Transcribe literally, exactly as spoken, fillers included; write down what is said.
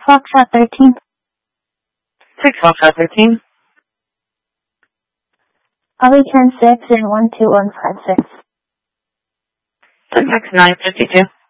Foxtrot thirteen. six Foxtrot thirteen. Ollie ten six and one two one five six. Syntax nine fifty-two.